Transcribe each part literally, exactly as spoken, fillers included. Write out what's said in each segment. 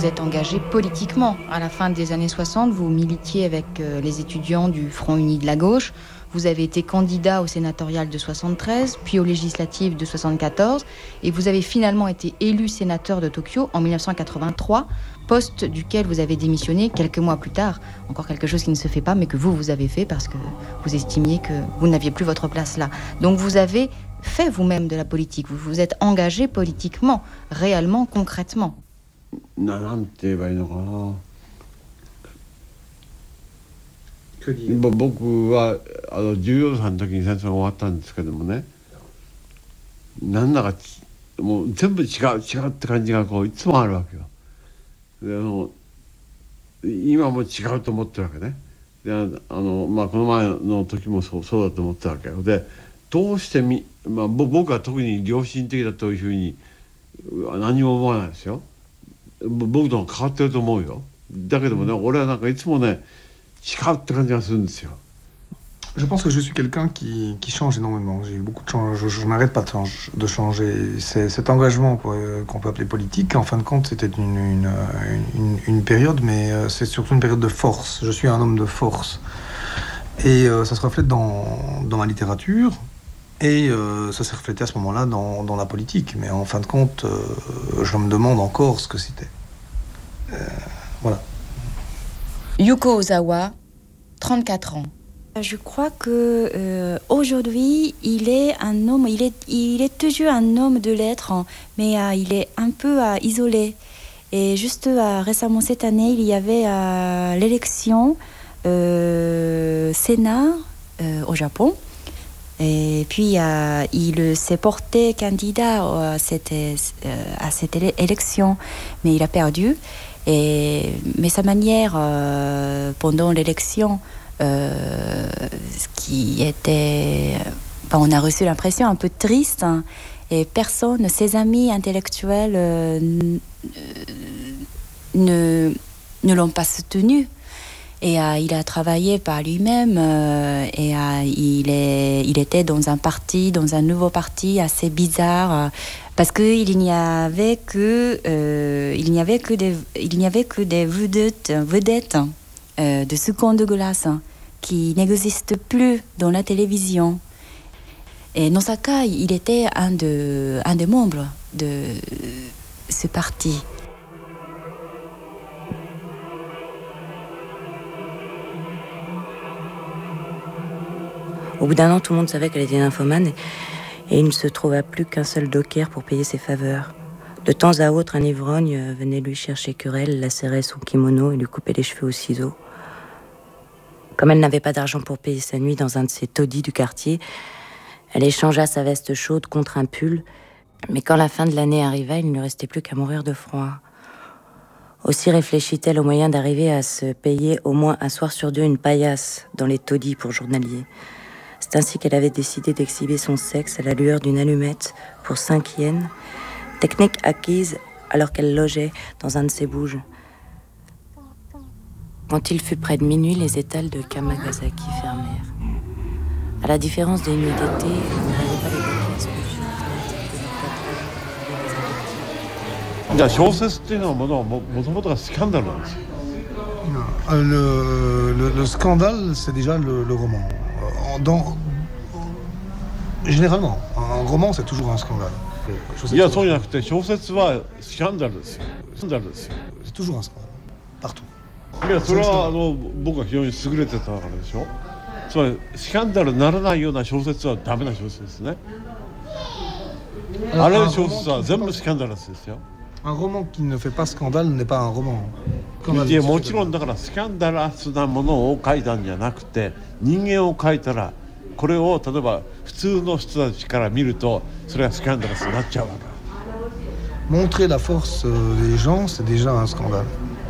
vous êtes engagé politiquement. À la fin des années soixante, vous militiez avec euh, les étudiants du Front Uni de la Gauche. Vous avez été candidat au sénatorial de soixante-treize, puis aux législatives de soixante-quatorze, et vous avez finalement été élu sénateur de Tokyo en mille neuf cent quatre-vingt-trois, poste duquel vous avez démissionné quelques mois plus tard. Encore quelque chose qui ne se fait pas, mais que vous, vous avez fait parce que vous estimiez que vous n'aviez plus votre place là. Donc vous avez fait vous-même de la politique, vous vous êtes engagé politiquement, réellement, concrètement. なんて言えばいいのかな。僕はあのじゅうよんさいの時に戦争が終わったんですけどもね、なんだかもう全部違う違うって感じがこういつもあるわけよ。であの今も違うと思ってるわけね。であの、まあ、この前の時もそうそうだと思ってたわけよ。でどうしてみ、まあ、僕は特に良心的だというふうに何も思わないですよ。僕とも変わってると思うよ。だけどもね、俺はなんかいつもね違うって感じがするんですよ。 Je pense que je suis quelqu'un qui, qui change énormément. J'ai eu beaucoup de change. Je, je n'arrête pas de, change, de changer. C'est, cet engagement qu'on peut appeler politique, en fin de compte, c'était une, une, une, une période, mais c'est surtout une période de force. Je suis un homme de force. Et euh, ça se reflète dans, dans ma littérature, et euh, ça s'est reflété à ce moment-là dans, dans la politique. Mais en fin de compte, euh, je me demande encore ce que c'était. Euh, voilà. Yuko Ozawa, trente-quatre ans. Je crois que euh, aujourd'hui, il est un homme, il est, il est toujours un homme de lettres, hein, mais euh, il est un peu euh, isolé. Et juste euh, récemment cette année, il y avait euh, l'élection euh, Sénat euh, au Japon. Et puis euh, il s'est porté candidat à cette, euh, à cette élection, mais il a perdu. Et, mais sa manière euh, pendant l'élection, Euh, ce qui était... Enfin, on a reçu l'impression un peu triste, hein, et personne, ses amis intellectuels euh, ne, ne l'ont pas soutenu. Et euh, il a travaillé par lui-même euh, et euh, il, est, il était dans un parti, dans un nouveau parti assez bizarre, euh, parce qu'il n'y avait que, euh, il n'y avait que des, il n'y avait que des vedettes, vedettes euh, de seconde glace, hein, qui n'existe plus dans la télévision. Et Nosaka, il était un, de, un des membres de ce parti. Au bout d'un an, tout le monde savait qu'elle était nymphomane et, et il ne se trouva plus qu'un seul docker pour payer ses faveurs. De temps à autre, un ivrogne venait lui chercher querelle, lacérait son kimono et lui coupait les cheveux au ciseau. Comme elle n'avait pas d'argent pour payer sa nuit dans un de ces taudis du quartier, elle échangea sa veste chaude contre un pull. Mais quand la fin de l'année arriva, il ne lui restait plus qu'à mourir de froid. Aussi réfléchit-elle au moyen d'arriver à se payer au moins un soir sur deux une paillasse dans les taudis pour journaliers. C'est ainsi qu'elle avait décidé d'exhiber son sexe à la lueur d'une allumette pour cinq yens, technique acquise alors qu'elle logeait dans un de ses bouges. Quand il fut près de minuit, les étals de Kamagasaki fermèrent. À la différence des nuits d'été, on n'avait pas les déplaces じゃあ小説っていうのはものもともとがスキャンダルなんですよ。 Le, le, le scandale, c'est déjà le, le roman. Dans, généralement, un roman, c'est toujours un scandale. いや、そうじゃなくて小説はスキャンダルですよ。スキャンダルですよ。 C'est toujours un scandale. Partout. いや、それはあの僕が非常に優れてたからでしょ。つまりスキャンダルにならないような小説はダメな小説ですね。あれ小説は全部スキャンダルですよ。 Un roman qui ne fait pas scandale n'est pas un roman. いや、もちろんだからスキャンダラスなものを書いたんじゃなくて、人間を書いたらこれを例えば普通の人たちから見るとそれはスキャンダラスになっちゃうわけ。 Montrer la force des gens, c'est déjà un scandale.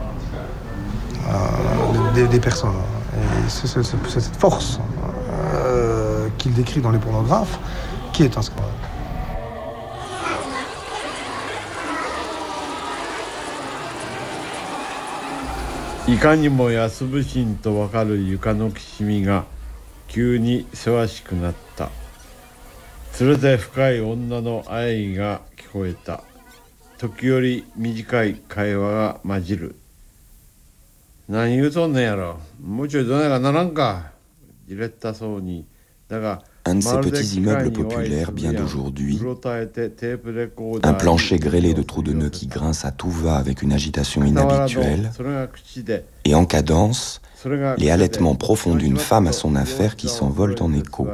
Euh, des, des personnes. Et c'est, c'est, c'est cette force euh, qu'il décrit dans les pornographes qui est un scandale. いかにも安物心とわかる床のきしみが急にせわしくなった。連れて深い女の愛が聞こえた。 時折短い会話が混じる。何言うとんねんやろ。もうちょいどないかならんか。じれったそうに。だが Un de ces petits immeubles populaires bien d'aujourd'hui, un plancher grêlé de trous de nœuds qui grince à tout va avec une agitation inhabituelle, et en cadence, les halètements profonds d'une femme à son affaire qui s'envolent en écho.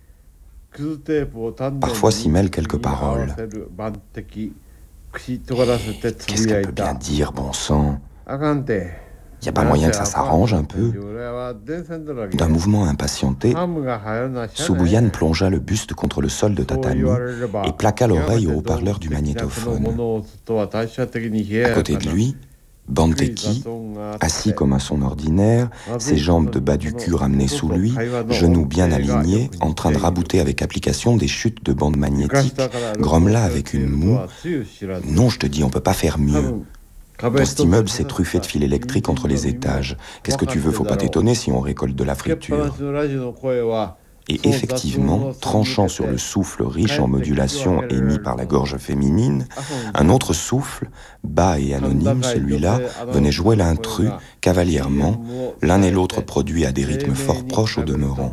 Parfois s'y mêlent quelques paroles. Qu'est-ce qu'elle peut bien dire, bon sang? Il n'y a pas moyen que ça s'arrange un peu? D'un mouvement impatienté, Subuyan plongea le buste contre le sol de tatami et plaqua l'oreille au haut-parleur du magnétophone. À côté de lui, Banteki, assis comme à son ordinaire, ses jambes de bas du cul ramenées sous lui, genoux bien alignés, en train de rabouter avec application des chutes de bandes magnétiques, grommela avec une moue. « Non, je te dis, on peut pas faire mieux. Dans cet immeuble, c'est truffé de fils électriques entre les étages. Qu'est-ce que tu veux? Faut pas t'étonner si on récolte de la friture. » Et effectivement, tranchant sur le souffle riche en modulation émis par la gorge féminine, un autre souffle, bas et anonyme, celui-là, venait jouer l'intrus, cavalièrement, l'un et l'autre produits à des rythmes fort proches au demeurant.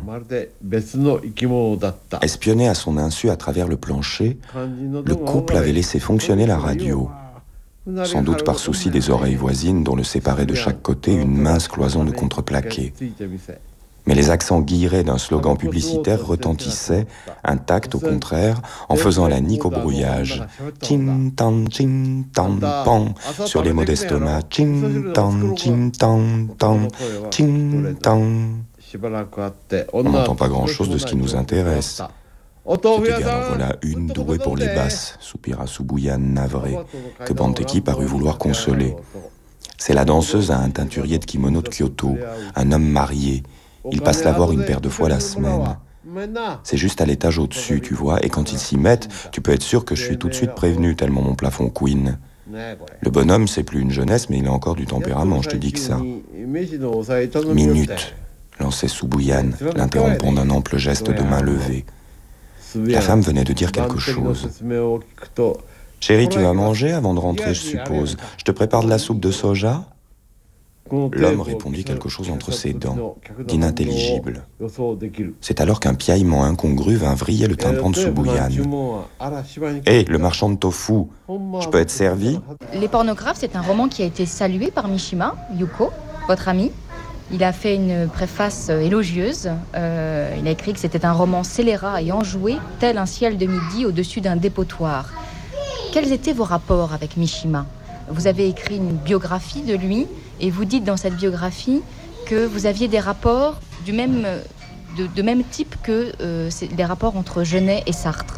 Espionné à son insu à travers le plancher, le couple avait laissé fonctionner la radio. Sans doute par souci des oreilles voisines dont le séparait de chaque côté une mince cloison de contreplaqué. Mais les accents guillerets d'un slogan publicitaire retentissaient, intacts au contraire, en faisant la nique au brouillage. Ching tan ching tan pan sur les mots d'estomac. Ching tan ching tan tan ching tan. On n'entend pas grand-chose de ce qui nous intéresse. C'est égal, en voilà une douée pour les basses, soupira Subuyan navré, que Banteki parut vouloir consoler. C'est la danseuse à un teinturier de kimono de Kyoto, un homme marié. Ils passent la voir une paire de fois la semaine. C'est juste à l'étage au-dessus, tu vois, et quand ils s'y mettent, tu peux être sûr que je suis tout de suite prévenu, tellement mon plafond couine. Le bonhomme, c'est plus une jeunesse, mais il a encore du tempérament, je te dis que ça. Minute, lançait Subuyan, l'interrompant d'un ample geste de main levée. La femme venait de dire quelque chose. « Chérie, tu vas manger avant de rentrer, je suppose. Je te prépare de la soupe de soja ?» L'homme répondit quelque chose entre ses dents, d'inintelligible. C'est alors qu'un piaillement incongru vint vriller le tympan de Subuyan. « Hé, hey, le marchand de tofu, je peux être servi ?» Les pornographes, c'est un roman qui a été salué par Mishima, Yuko, votre ami. Il a fait une préface élogieuse. Euh, il a écrit que c'était un roman scélérat et enjoué, tel un ciel de midi au-dessus d'un dépotoir. Quels étaient vos rapports avec Mishima? Vous avez écrit une biographie de lui et vous dites dans cette biographie que vous aviez des rapports du même, de, de même type que euh, les rapports entre Genet et Sartre.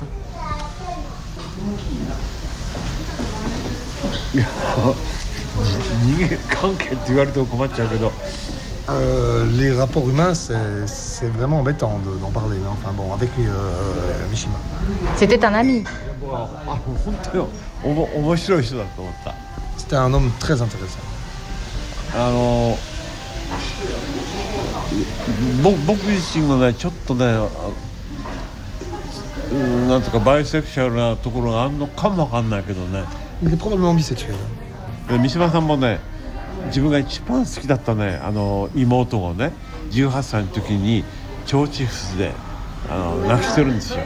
Euh, les rapports humains, c'est vraiment embêtant d'en parler. Hein. Enfin bon, avec lui, euh, Mishima. C'était un ami. C'était un homme très intéressant. あの僕自身のねちょっとねなんとかバイセクシャルなところがあるのかもわかんないけどね。 Il est probablement bisexuel. 三島さんもね自分が一番好きだったねあの妹をねじゅうはっさいの時に腸チフスであの亡くしてるんですよ。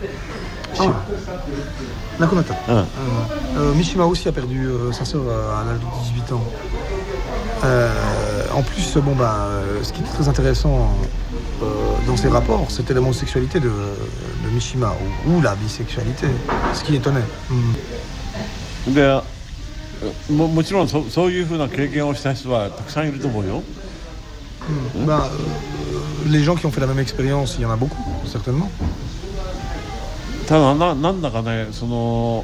Nakonata. Ah. Euh, Mishima aussi a perdu euh, sa sœur à l'âge de dix-huit ans. Euh, en plus, bon, bah, ce qui était très intéressant euh, dans ses rapports, c'était l'homosexualité de, de Mishima, ou, ou la bisexualité, ce qui étonnait. Mm. で も, もちろん そ, そういうふうな経験をした人はたくさんいると思うよ。 Mm. Bah, euh, les gens qui ont fait la même expérience, il y en a beaucoup, certainement. ただ な, なんだかねその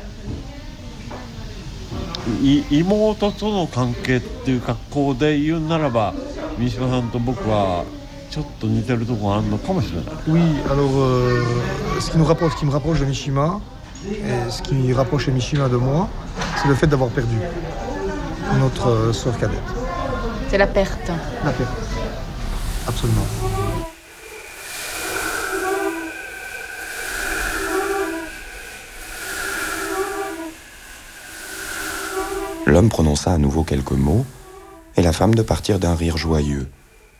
い妹との関係っていう格好で言うならば三島さんと僕はちょっと似てるところがあるのかもしれない。 Oui, alors euh, ce qui nous rapproche, ce qui me rapproche de Mishima et ce qui rapproche Mishima de moi, c'est le fait d'avoir perdu notre euh, sœur cadette. C'est la perte. La perte, absolument. L'homme prononça à nouveau quelques mots, et la femme de partir d'un rire joyeux.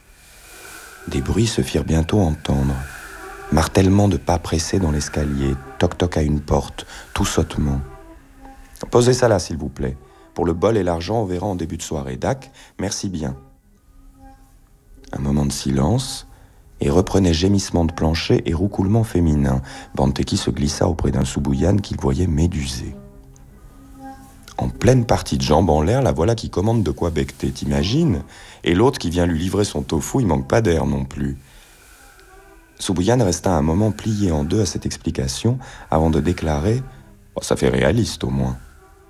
Des bruits se firent bientôt entendre. Martèlement de pas pressés dans l'escalier, toc-toc à une porte, tout sottement. « Posez ça là, s'il vous plaît. Pour le bol et l'argent, on verra en début de soirée. Dac, merci bien. » Un moment de silence, et reprenait gémissement de plancher et roucoulement féminin. Benteke se glissa auprès d'un Soubouyane qu'il voyait médusé. En pleine partie de jambes en l'air, la voilà qui commande de quoi becter, t'imagines? Et l'autre qui vient lui livrer son tofu, il manque pas d'air non plus. Soubouyane resta un moment plié en deux à cette explication avant de déclarer oh, « ça fait réaliste au moins ».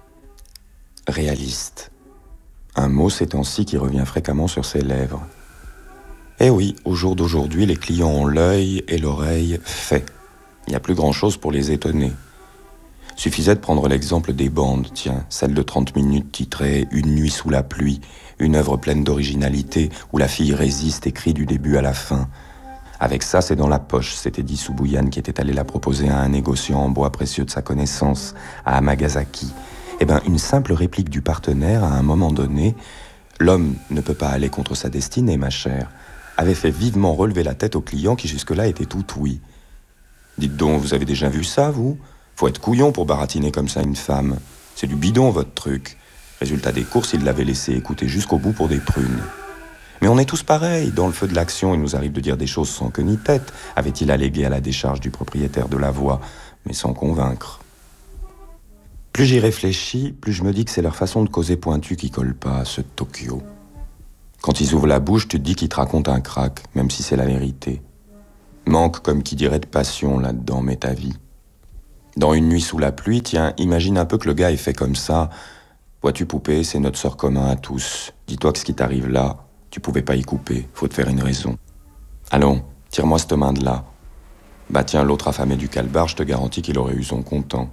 Réaliste. Un mot ces temps-ci qui revient fréquemment sur ses lèvres. Eh oui, au jour d'aujourd'hui, les clients ont l'œil et l'oreille faits. Il n'y a plus grand-chose pour les étonner. Suffisait de prendre l'exemple des bandes, tiens, celle de trente minutes titrée « Une nuit sous la pluie », une œuvre pleine d'originalité où la fille résiste et crie du début à la fin. Avec ça, c'est dans la poche, s'était dit Soubouyane qui était allé la proposer à un négociant en bois précieux de sa connaissance, à Amagasaki. Eh bien, une simple réplique du partenaire à un moment donné, « L'homme ne peut pas aller contre sa destinée, ma chère », avait fait vivement relever la tête au client qui jusque-là était tout oui. « Dites donc, vous avez déjà vu ça, vous ? Faut être couillon pour baratiner comme ça une femme. C'est du bidon, votre truc. » Résultat des courses, il l'avait laissé écouter jusqu'au bout pour des prunes. « Mais on est tous pareils. Dans le feu de l'action, il nous arrive de dire des choses sans queue ni tête, avait-il allégué à la décharge du propriétaire de la voie, mais sans convaincre. Plus j'y réfléchis, plus je me dis que c'est leur façon de causer pointue qui colle pas à ceux de Tokyo. Quand ils ouvrent la bouche, tu te dis qu'ils te racontent un crack, même si c'est la vérité. Manque, comme qui dirait, de passion là-dedans, mais ta vie. Dans Une nuit sous la pluie, tiens, imagine un peu que le gars est fait comme ça. Vois-tu, poupée, c'est notre sort commun à tous. Dis-toi que ce qui t'arrive là, tu pouvais pas y couper, faut te faire une raison. Allons, tire-moi cette main de là. Bah tiens, l'autre affamé du calbar, je te garantis qu'il aurait eu son content.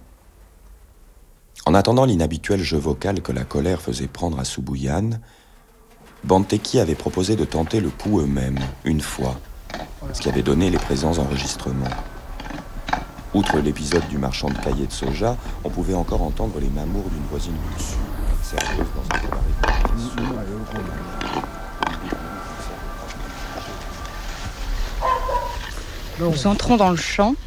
En attendant l'inhabituel jeu vocal que la colère faisait prendre à Soubouyane, Benteke avait proposé de tenter le coup eux-mêmes, une fois, ce qui avait donné les présents enregistrements. Outre l'épisode du marchand de cahiers de soja, on pouvait encore entendre les mamours d'une voisine du dessus, serveuse dans un cabaret. Nous entrons dans le champ.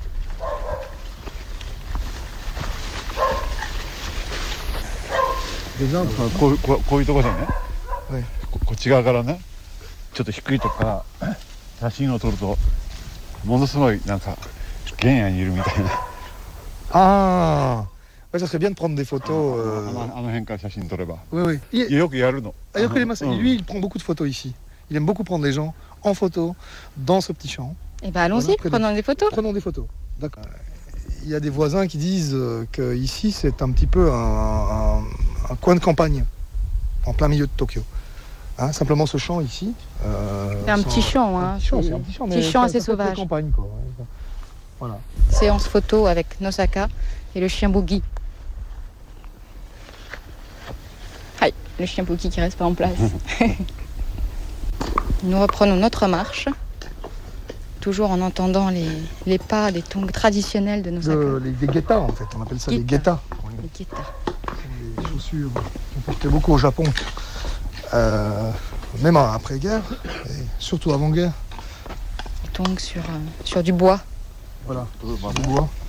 Déjà, こう、こう、こういうところでね、はい、こ, こっち側からね、ちょっと低いとこから写真を撮ると、ものすごいなんか原野にいるみたいな。 Ah, ouais, ça serait bien de prendre des photos. Euh... あの辺から写真撮れば。 Oui, oui. Il... よくやるの。 Ah, lui, il prend beaucoup de photos ici. Il aime beaucoup prendre des gens en photo dans ce petit champ. Eh ben allons-y, voilà, prenons des photos. Prenons des photos. D'accord. Il y a des voisins qui disent que ici c'est un petit peu un, un, un coin de campagne, en plein milieu de Tokyo. Hein, simplement ce champ ici. Euh, c'est un, petit champ, hein, un petit champ, c'est un petit champ, mais petit champ assez sauvage. Campagne, quoi. Voilà. Séance photo avec Nosaka et le chien Boogie. Aïe, le chien Boogie qui reste pas en place. Nous reprenons notre marche, toujours en entendant les, les pas des tongs traditionnels de Nosaka. De, les, des guettas en fait, on appelle ça Guetta. des guettas. Les guettas. Des chaussures qu'on portait beaucoup au Japon, euh, même après-guerre, et surtout avant-guerre. Les tongs sur, euh, sur du bois. Voilà, du bois.